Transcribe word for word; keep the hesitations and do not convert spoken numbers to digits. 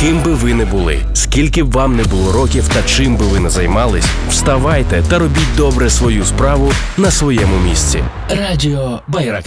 Ким би ви не були, скільки б вам не було років та чим би ви не займались, вставайте та робіть добре свою справу на своєму місці. Радіо Байрактар.